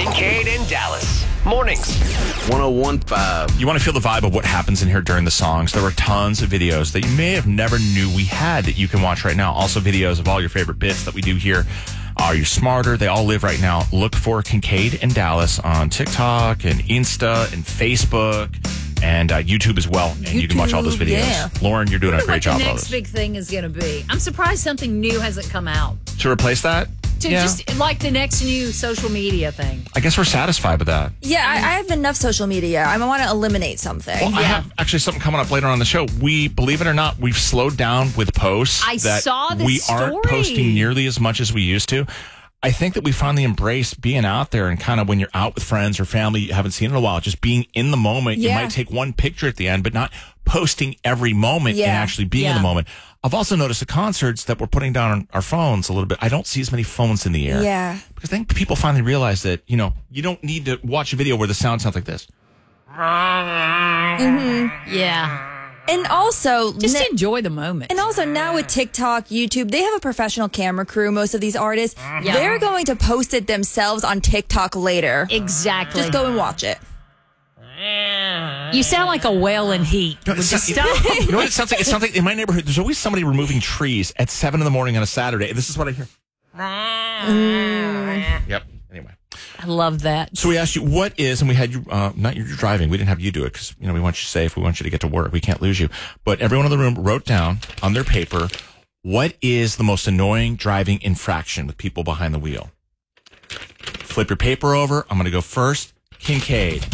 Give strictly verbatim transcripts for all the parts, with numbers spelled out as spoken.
Kincaid and Dallas. Mornings. one oh one point five. You want to feel the vibe of what happens in here during the songs. There are tons of videos that you may have never knew we had that you can watch right now. Also videos of all your favorite bits that we do here. Are You Smarter? They all live right now. Look for Kincaid and Dallas on TikTok and Insta and Facebook and uh, YouTube as well. And YouTube, you can watch all those videos. yeah. Lauren, you're doing a What great job the of next this. big thing is going to be. I'm surprised something new hasn't come out. To replace that? To Yeah. just like the next new social media thing. I guess we're satisfied with that. Yeah, I, I have enough social media. I want to eliminate something. Well, I have actually something coming up later on the show. We, believe it or not, we've slowed down with posts. I that saw this We aren't story. posting nearly as much as we used to. I think that we finally embraced being out there and kind of when you're out with friends or family you haven't seen in a while, just being in the moment. Yeah. You might take one picture at the end, but not posting every moment Yeah. and actually being in Yeah. the moment. I've also noticed at concerts that we're putting down our phones a little bit. I don't see as many phones in the air. Yeah. Because I think people finally realize that, you know, you don't need to watch a video where the sound sounds like this. Yeah. And also, Just ne- enjoy the moment. and also now with TikTok, YouTube, they have a professional camera crew. Most of these artists, they're going to post it themselves on TikTok later. exactly. Just go and watch it. You sound like a whale in heat. No, it Would you sounds- stop? You know what it sounds like? It sounds like in my neighborhood, there's always somebody removing trees at seven in the morning on a Saturday. This is what I hear. Yep. Anyway. I love that. So we asked you, what is, and we had you, uh, not you driving, we didn't have you do it because, you know, we want you safe. We want you to get to work. We can't lose you. But everyone in the room wrote down on their paper, what is the most annoying driving infraction with people behind the wheel? Flip your paper over. I'm going to go first. Kincaid.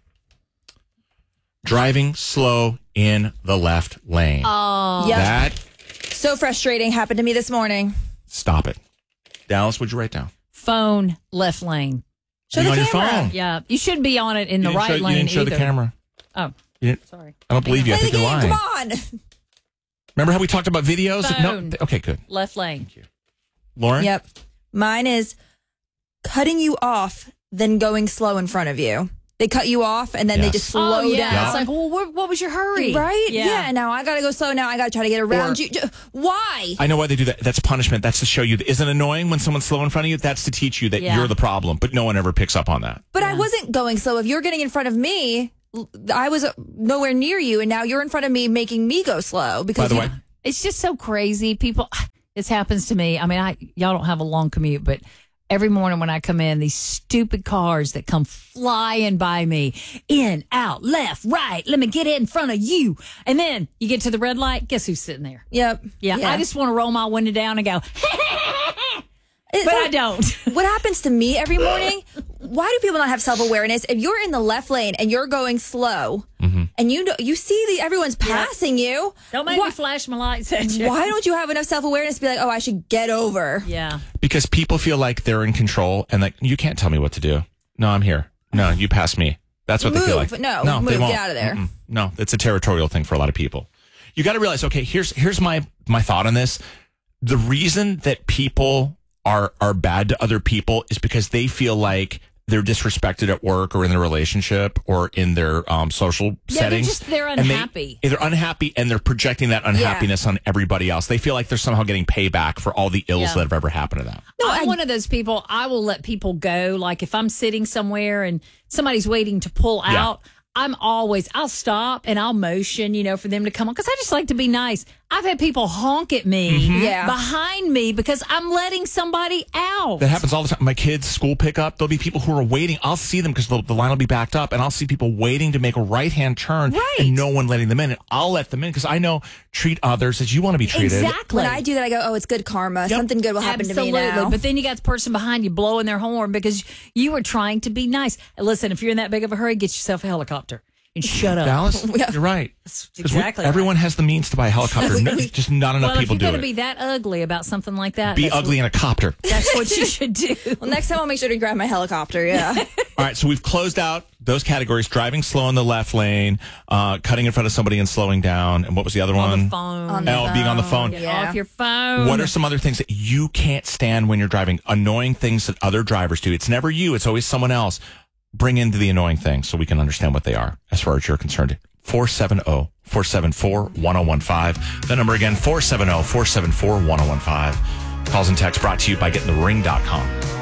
Driving slow in the left lane. Oh. Yep. That, So frustrating. Happened to me this morning. stop it. Dallas, what'd you write down? Phone left lane. Show Being the on your camera. phone. Yeah. You shouldn't be on it in You the didn't right show, lane You didn't show either. the camera. Oh, You didn't, sorry. I don't believe you. I Play the think you're game. lying. Come on. Remember how we talked about videos? Phone. No. Okay, good. Left lane. Lauren? Yep. Mine is cutting you off, then going slow in front of you. They cut you off, and then they Yes. just slow oh, yeah. down. It's like, well, what, what was your hurry? Right? Yeah. Yeah. Now I got to go slow. Now I got to try to get around Or- you. Ju- Why? I know why they do that. That's punishment. That's to show you. Isn't it annoying when someone's slow in front of you? That's to teach you that Yeah. you're the problem, but no one ever picks up on that. But I wasn't going slow. If you're getting in front of me, l- I was uh, nowhere near you, and now you're in front of me, making me go slow. Because By the you- way, It's just so crazy. People, this happens to me. I mean, I y'all don't have a long commute, but every morning when I come in, these stupid cars that come flying by me, in, out, left, right. Let me get in front of you. And then you get to the red light. Guess who's sitting there? Yep. Yeah, I just want to roll my window down and go, It's but I like- don't. What happens to me every morning? Why do people not have self awareness? If you're in the left lane and you're going slow, and you know you see the everyone's passing you, Don't make why, me flash my lights at you. why don't you have enough self awareness to be like, oh, I should get over? Yeah. because people feel like they're in control and like, you can't tell me what to do. No, I'm here. No, you pass me. That's what they feel Move. like. No, they move. Get won't. out of there. Mm-mm. No, it's a territorial thing for a lot of people. You got to realize, okay, here's here's my my thought on this. The reason that people are are bad to other people is because they feel like they're disrespected at work or in their relationship or in their um, social Yeah, they're settings. just- they're And they- unhappy. They're unhappy and they're projecting that unhappiness on everybody else. They feel like they're somehow getting payback for all the ills Yeah. that have ever happened to them. I'm one of those people, I will let people go. Like if I'm sitting somewhere and somebody's waiting to pull Yeah. out, I'm always, I'll stop and I'll motion, you know, for them to come on. Because I just like to be nice. I've had people honk at me Yeah. behind me because I'm letting somebody out. That happens all the time. My kids' school pickup, there'll be people who are waiting. I'll see them because the, the line will be backed up, and I'll see people waiting to make a right-hand turn Right. and no one letting them in. And I'll let them in because I know treat others as you want to be treated. Exactly. When I do that, I go, oh, it's good karma. Yep. Something good will happen Absolutely. to me now. But then you got the person behind you blowing their horn because you were trying to be nice. And listen, if you're in that big of a hurry, get yourself a helicopter and shut up. Dallas, Yeah. you're right. That's 'Cause we- exactly everyone has the means to buy a helicopter. No, just not enough Well, if people you're do going it. to be that ugly about something like that, Be that's- ugly in a copter. That's what you should do. well, next time I'll make sure to grab my helicopter. Yeah. All right, so we've closed out those categories: driving slow in the left lane, uh, cutting in front of somebody and slowing down, and what was the other On one? the phone. On the Oh, being on the phone. Get Yeah. off your phone. What are some other things that you can't stand when you're driving? Annoying things that other drivers do. It's never you. It's always someone else. Bring into the annoying things so we can understand what they are as far as you're concerned. four seven zero, four seven four, one zero one five. The number again, four seven zero, four seven four, one zero one five. Calls and texts brought to you by getting the ring dot com.